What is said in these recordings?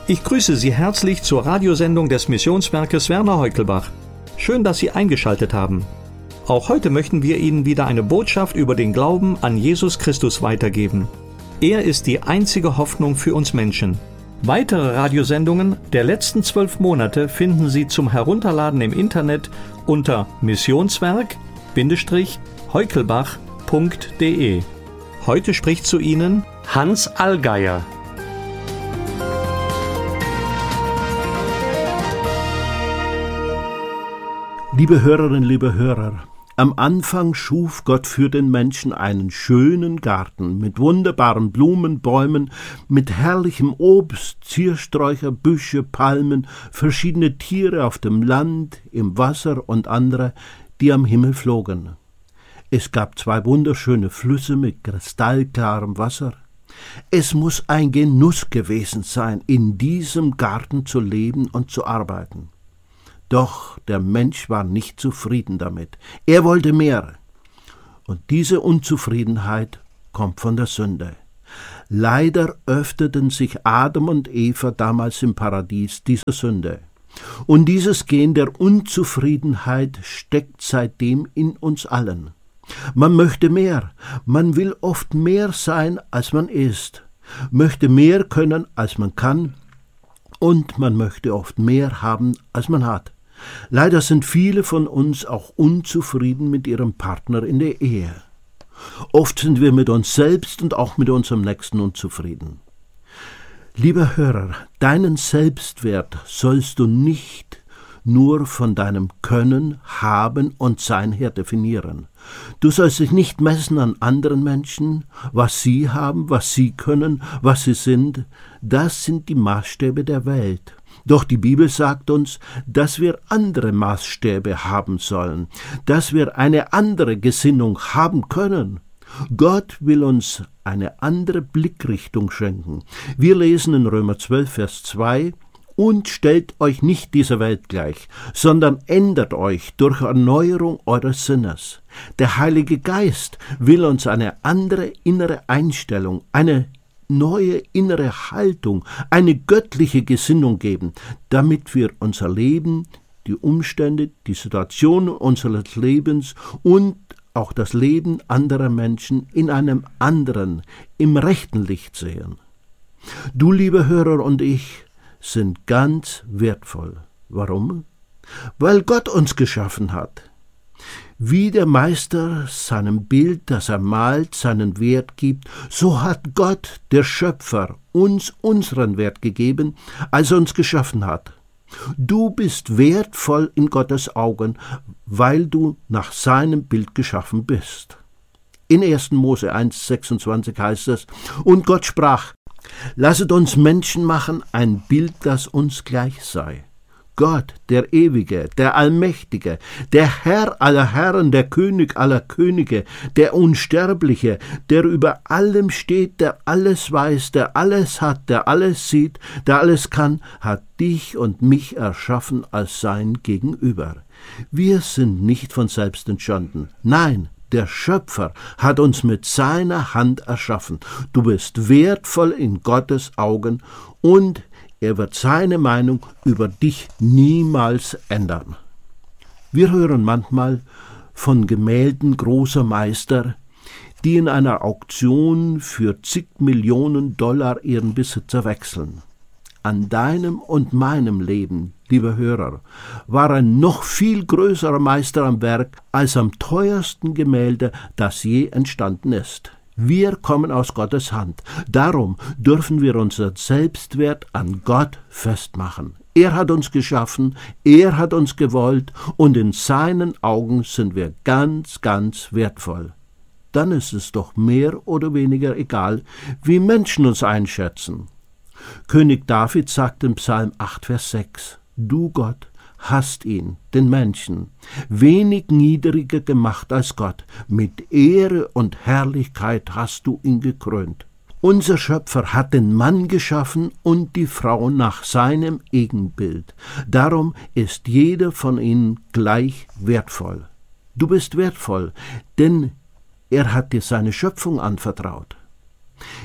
Ich grüße Sie herzlich zur Radiosendung des Missionswerkes Werner Heukelbach. Schön, dass Sie eingeschaltet haben. Auch heute möchten wir Ihnen wieder eine Botschaft über den Glauben an Jesus Christus weitergeben. Er ist die einzige Hoffnung für uns Menschen. Weitere Radiosendungen der letzten 12 Monate finden Sie zum Herunterladen im Internet unter missionswerk-heukelbach.de. Heute spricht zu Ihnen Hans Allgeier. Liebe Hörerinnen, liebe Hörer, am Anfang schuf Gott für den Menschen einen schönen Garten mit wunderbaren Blumen, Bäumen, mit herrlichem Obst, Ziersträucher, Büsche, Palmen, verschiedene Tiere auf dem Land, im Wasser und andere, die am Himmel flogen. Es gab 2 wunderschöne Flüsse mit kristallklarem Wasser. Es muss ein Genuss gewesen sein, in diesem Garten zu leben und zu arbeiten. Doch der Mensch war nicht zufrieden damit. Er wollte mehr. Und diese Unzufriedenheit kommt von der Sünde. Leider öffneten sich Adam und Eva damals im Paradies dieser Sünde. Und dieses Gen der Unzufriedenheit steckt seitdem in uns allen. Man möchte mehr. Man will oft mehr sein, als man ist. Möchte mehr können, als man kann. Und man möchte oft mehr haben, als man hat. Leider sind viele von uns auch unzufrieden mit ihrem Partner in der Ehe. Oft sind wir mit uns selbst und auch mit unserem Nächsten unzufrieden. Lieber Hörer, deinen Selbstwert sollst du nicht nur von deinem Können, Haben und Sein her definieren. Du sollst dich nicht messen an anderen Menschen, was sie haben, was sie können, was sie sind. Das sind die Maßstäbe der Welt. Doch die Bibel sagt uns, dass wir andere Maßstäbe haben sollen, dass wir eine andere Gesinnung haben können. Gott will uns eine andere Blickrichtung schenken. Wir lesen in Römer 12, Vers 2, und stellt euch nicht dieser Welt gleich, sondern ändert euch durch Erneuerung eures Sinnes. Der Heilige Geist will uns eine andere innere Einstellung, eine neue innere Haltung, eine göttliche Gesinnung geben, damit wir unser Leben, die Umstände, die Situationen unseres Lebens und auch das Leben anderer Menschen in einem anderen, im rechten Licht sehen. Du, lieber Hörer, und ich sind ganz wertvoll. Warum? Weil Gott uns geschaffen hat. Wie der Meister seinem Bild, das er malt, seinen Wert gibt, so hat Gott, der Schöpfer, uns unseren Wert gegeben, als er uns geschaffen hat. Du bist wertvoll in Gottes Augen, weil du nach seinem Bild geschaffen bist. In 1. Mose 1,26 heißt es, und Gott sprach, lasset uns Menschen machen, ein Bild, das uns gleich sei. Gott, der Ewige, der Allmächtige, der Herr aller Herren, der König aller Könige, der Unsterbliche, der über allem steht, der alles weiß, der alles hat, der alles sieht, der alles kann, hat dich und mich erschaffen als sein Gegenüber. Wir sind nicht von selbst entstanden. Nein, der Schöpfer hat uns mit seiner Hand erschaffen. Du bist wertvoll in Gottes Augen und er wird seine Meinung über dich niemals ändern. Wir hören manchmal von Gemälden großer Meister, die in einer Auktion für zig Millionen $, ihren Besitzer wechseln. An deinem und meinem Leben, lieber Hörer, war ein noch viel größerer Meister am Werk als am teuersten Gemälde, das je entstanden ist. Wir kommen aus Gottes Hand. Darum dürfen wir unseren Selbstwert an Gott festmachen. Er hat uns geschaffen, er hat uns gewollt und in seinen Augen sind wir ganz, ganz wertvoll. Dann ist es doch mehr oder weniger egal, wie Menschen uns einschätzen. König David sagt im Psalm 8, Vers 6, Du Gott hast ihn, den Menschen, wenig niedriger gemacht als Gott. Mit Ehre und Herrlichkeit hast du ihn gekrönt. Unser Schöpfer hat den Mann geschaffen und die Frau nach seinem Ebenbild. Darum ist jeder von ihnen gleich wertvoll. Du bist wertvoll, denn er hat dir seine Schöpfung anvertraut.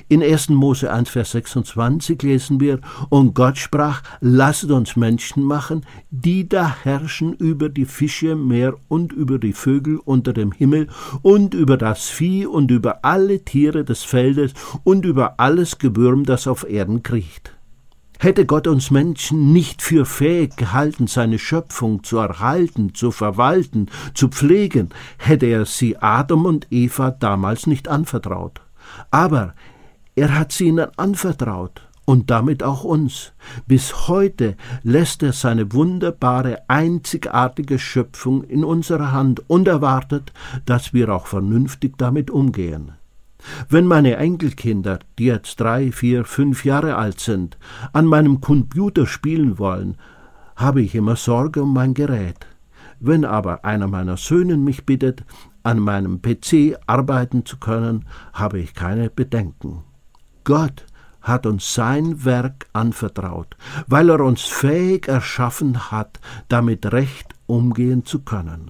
In 1. Mose 1, Vers 26 lesen wir, und Gott sprach, lasset uns Menschen machen, die da herrschen über die Fische im Meer und über die Vögel unter dem Himmel und über das Vieh und über alle Tiere des Feldes und über alles Gewürm, das auf Erden kriecht. Hätte Gott uns Menschen nicht für fähig gehalten, seine Schöpfung zu erhalten, zu verwalten, zu pflegen, hätte er sie Adam und Eva damals nicht anvertraut. Aber er hat sie ihnen anvertraut und damit auch uns. Bis heute lässt er seine wunderbare, einzigartige Schöpfung in unserer Hand und erwartet, dass wir auch vernünftig damit umgehen. Wenn meine Enkelkinder, die jetzt 3, 4, 5 Jahre alt sind, an meinem Computer spielen wollen, habe ich immer Sorge um mein Gerät. Wenn aber einer meiner Söhne mich bittet, an meinem PC arbeiten zu können, habe ich keine Bedenken. Gott hat uns sein Werk anvertraut, weil er uns fähig erschaffen hat, damit recht umgehen zu können.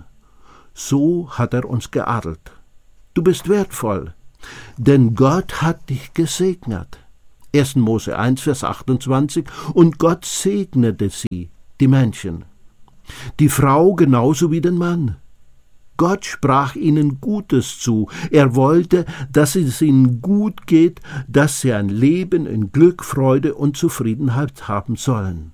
So hat er uns geadelt. Du bist wertvoll, denn Gott hat dich gesegnet. 1. Mose 1, Vers 28, und Gott segnete sie, die Menschen, die Frau genauso wie den Mann. Gott sprach ihnen Gutes zu. Er wollte, dass es ihnen gut geht, dass sie ein Leben in Glück, Freude und Zufriedenheit haben sollen.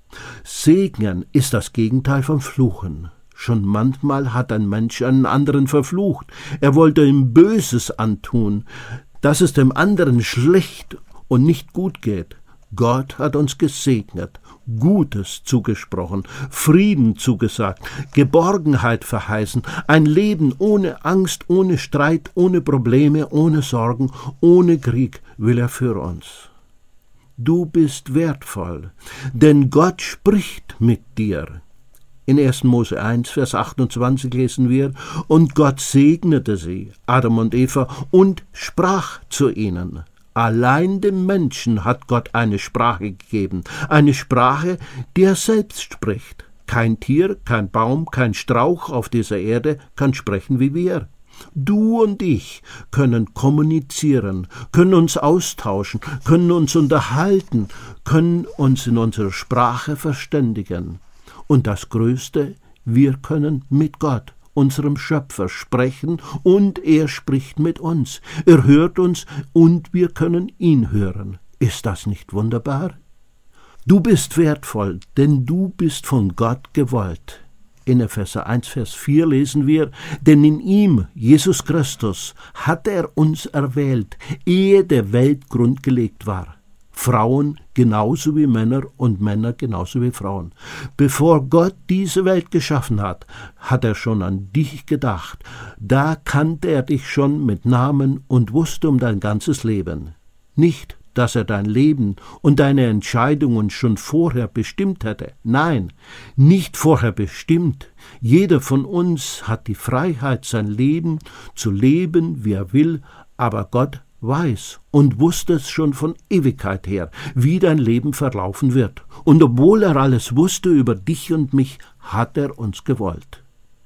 Segnen ist das Gegenteil von Fluchen. Schon manchmal hat ein Mensch einen anderen verflucht. Er wollte ihm Böses antun, dass es dem anderen schlecht und nicht gut geht. Gott hat uns gesegnet, Gutes zugesprochen, Frieden zugesagt, Geborgenheit verheißen, ein Leben ohne Angst, ohne Streit, ohne Probleme, ohne Sorgen, ohne Krieg will er für uns. Du bist wertvoll, denn Gott spricht mit dir. In 1. Mose 1, Vers 28 lesen wir, und Gott segnete sie, Adam und Eva, und sprach zu ihnen. Allein dem Menschen hat Gott eine Sprache gegeben, eine Sprache, die er selbst spricht. Kein Tier, kein Baum, kein Strauch auf dieser Erde kann sprechen wie wir. Du und ich können kommunizieren, können uns austauschen, können uns unterhalten, können uns in unserer Sprache verständigen. Und das Größte, wir können mit Gott, unserem Schöpfer, sprechen und er spricht mit uns. Er hört uns und wir können ihn hören. Ist das nicht wunderbar? Du bist wertvoll, denn du bist von Gott gewollt. In Epheser 1, Vers 4 lesen wir, denn in ihm, Jesus Christus, hat er uns erwählt, ehe der Weltgrund gelegt war. Frauen genauso wie Männer und Männer genauso wie Frauen. Bevor Gott diese Welt geschaffen hat, hat er schon an dich gedacht. Da kannte er dich schon mit Namen und wusste um dein ganzes Leben. Nicht, dass er dein Leben und deine Entscheidungen schon vorher bestimmt hätte. Nein, nicht vorher bestimmt. Jeder von uns hat die Freiheit, sein Leben zu leben, wie er will, aber Gott weiß und wusste es schon von Ewigkeit her, wie dein Leben verlaufen wird. Und obwohl er alles wusste über dich und mich, hat er uns gewollt.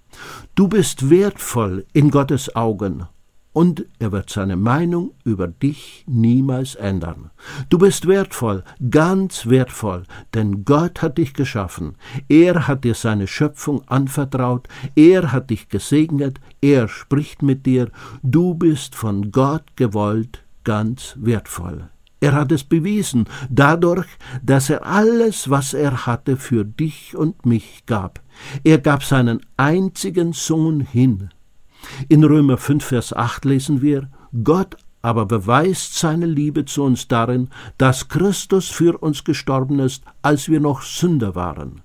Du bist wertvoll in Gottes Augen und er wird seine Meinung über dich niemals ändern. Du bist wertvoll, ganz wertvoll, denn Gott hat dich geschaffen. Er hat dir seine Schöpfung anvertraut, er hat dich gesegnet, er spricht mit dir. Du bist von Gott gewollt, ganz wertvoll. Er hat es bewiesen, dadurch, dass er alles, was er hatte, für dich und mich gab. Er gab seinen einzigen Sohn hin. In Römer 5, Vers 8 lesen wir, Gott aber beweist seine Liebe zu uns darin, dass Christus für uns gestorben ist, als wir noch Sünder waren.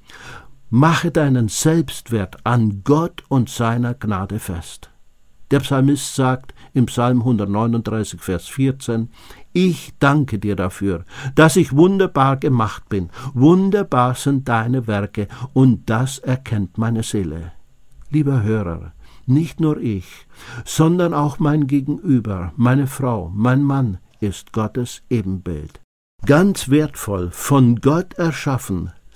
Mache deinen Selbstwert an Gott und seiner Gnade fest. Der Psalmist sagt im Psalm 139, Vers 14, ich danke dir dafür, dass ich wunderbar gemacht bin. Wunderbar sind deine Werke und das erkennt meine Seele. Lieber Hörer, nicht nur ich, sondern auch mein Gegenüber, meine Frau, mein Mann ist Gottes Ebenbild. Ganz wertvoll, von Gott erschaffen,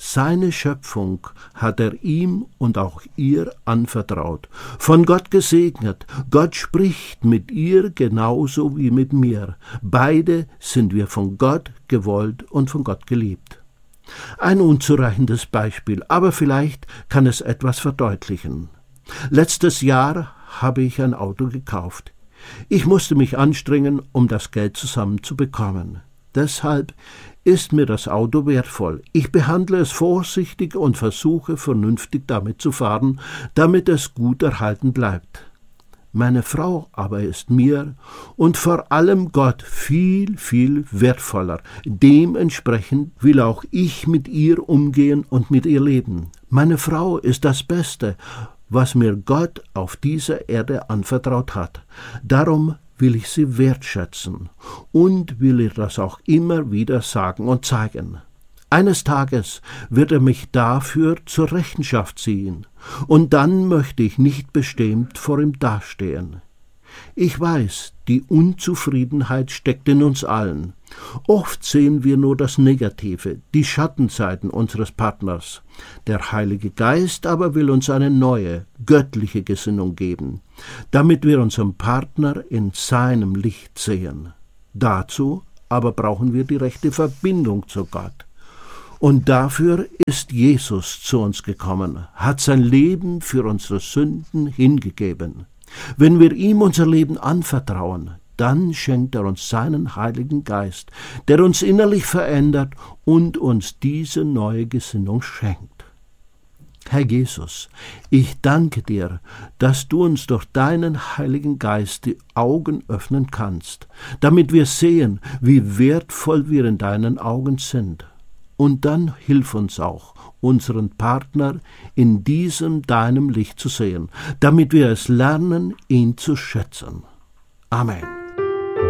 Seine Schöpfung hat er ihm und auch ihr anvertraut. Von Gott gesegnet. Gott spricht mit ihr genauso wie mit mir. Beide sind wir von Gott gewollt und von Gott geliebt. Ein unzureichendes Beispiel, aber vielleicht kann es etwas verdeutlichen. Letztes Jahr habe ich ein Auto gekauft. Ich musste mich anstrengen, um das Geld zusammenzubekommen. Deshalb ist mir das Auto wertvoll. Ich behandle es vorsichtig und versuche vernünftig damit zu fahren, damit es gut erhalten bleibt. Meine Frau aber ist mir und vor allem Gott viel, viel wertvoller. Dementsprechend will auch ich mit ihr umgehen und mit ihr leben. Meine Frau ist das Beste, was mir Gott auf dieser Erde anvertraut hat. Darum will ich sie wertschätzen und will ihr das auch immer wieder sagen und zeigen. Eines Tages wird er mich dafür zur Rechenschaft ziehen, und dann möchte ich nicht beschämt vor ihm dastehen. Ich weiß, die Unzufriedenheit steckt in uns allen. Oft sehen wir nur das Negative, die Schattenseiten unseres Partners. Der Heilige Geist aber will uns eine neue, göttliche Gesinnung geben, damit wir unseren Partner in seinem Licht sehen. Dazu aber brauchen wir die rechte Verbindung zu Gott. Und dafür ist Jesus zu uns gekommen, hat sein Leben für unsere Sünden hingegeben. Wenn wir ihm unser Leben anvertrauen, dann schenkt er uns seinen Heiligen Geist, der uns innerlich verändert und uns diese neue Gesinnung schenkt. Herr Jesus, ich danke dir, dass du uns durch deinen Heiligen Geist die Augen öffnen kannst, damit wir sehen, wie wertvoll wir in deinen Augen sind. Und dann hilf uns auch, unseren Partner in diesem deinem Licht zu sehen, damit wir es lernen, ihn zu schätzen. Amen.